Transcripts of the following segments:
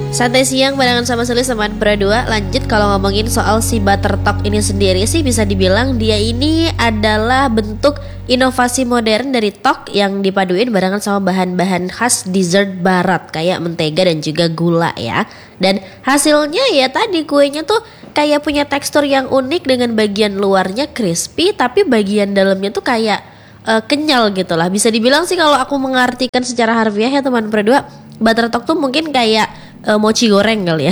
Santai siang barengan sama Sulis teman berdua. Lanjut kalau ngomongin soal si Buttertalk ini sendiri sih, bisa dibilang dia ini adalah bentuk inovasi modern dari talk yang dipaduin barengan sama bahan-bahan khas dessert barat kayak mentega dan juga gula ya. Dan hasilnya ya tadi kuenya tuh kayak punya tekstur yang unik dengan bagian luarnya crispy tapi bagian dalamnya tuh kayak kenyal gitu lah. Bisa dibilang sih kalau aku mengartikan secara harfiah ya teman berdua, Buttertalk tuh mungkin kayak mochi goreng kali ya.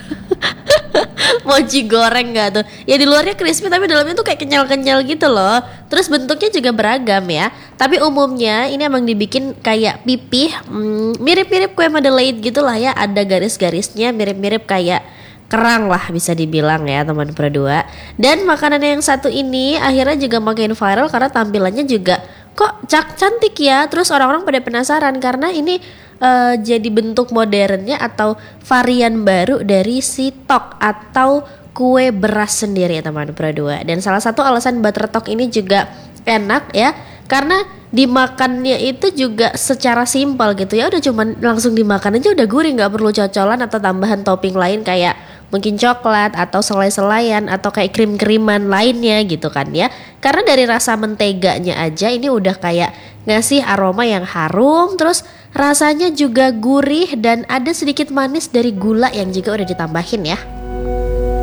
Mochi goreng gak tuh? Ya di luarnya crispy tapi dalamnya tuh kayak kenyal-kenyal gitu loh. Terus bentuknya juga beragam ya. Tapi umumnya ini emang dibikin kayak pipih, mirip-mirip kue Madeleine gitu lah ya. Ada garis-garisnya mirip-mirip kayak kerang lah bisa dibilang ya teman berdua. Dan makanan yang satu ini akhirnya juga makin viral karena tampilannya juga kok cantik ya. Terus orang-orang pada penasaran karena ini jadi bentuk modernnya atau varian baru dari si tok atau kue beras sendiri ya teman berdua. Dan salah satu alasan Buttertalk ini juga enak ya karena dimakannya itu juga secara simpel gitu ya, udah cuman langsung dimakan aja udah gurih, nggak perlu cocolan atau tambahan topping lain kayak mungkin coklat atau selai-selayan atau kayak krim-keriman lainnya gitu kan ya. Karena dari rasa menteganya aja ini udah kayak ngasih aroma yang harum, terus rasanya juga gurih dan ada sedikit manis dari gula yang juga udah ditambahin ya.